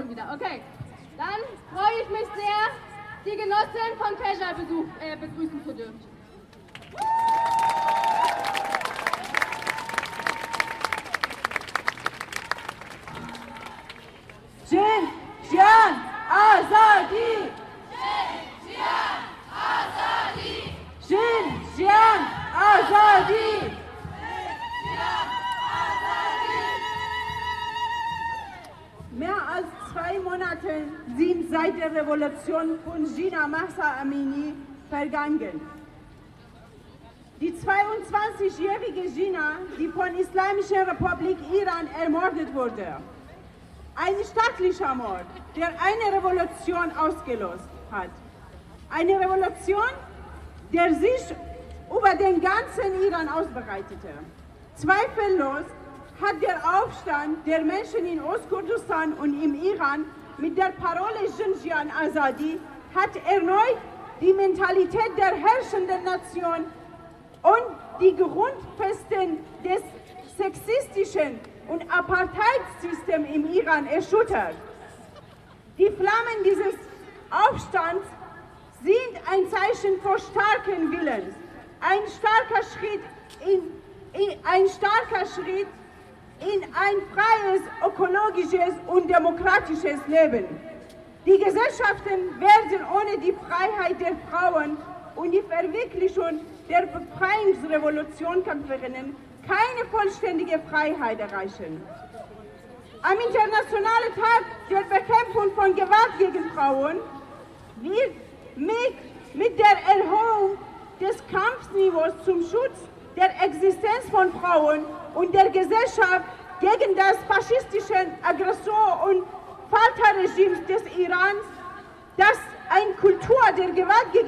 Mikrofon wieder. Okay, dann freue ich mich sehr, die Genossin von Kescher begrüßen zu dürfen. Jin Jian Azadi! Jin Jian Azadi! Mehr als 2 Monate sind seit der Revolution von Jina Mahsa Amini vergangen. Die 22-jährige Jina, die von Islamischer Republik Iran ermordet wurde. Ein staatlicher Mord, der eine Revolution ausgelöst hat. Eine Revolution, der sich über den ganzen Iran ausbreitete. Zweifellos hat der Aufstand der Menschen in Ostkurdistan und im Iran mit der Parole Jinjian Azadi hat erneut die Mentalität der herrschenden Nation und die Grundfesten des sexistischen und Apartheidssystems im Iran erschüttert. Die Flammen dieses Aufstands sind ein Zeichen von starken Willens, ein starker Schritt in ein freies, ökologisches und demokratisches Leben. Die Gesellschaften werden ohne die Freiheit der Frauen und die Verwirklichung der Befreiungsrevolutionkämpferinnen keine vollständige Freiheit erreichen. Am Internationalen Tag der Bekämpfung von Gewalt gegen Frauen wird mit der Erhöhung des Kampfniveaus zum Schutz der Existenz von Frauen und der Gesellschaft gegen das faschistische Aggressor- und Folterregime des Irans, das eine Kultur der Gewalt gegen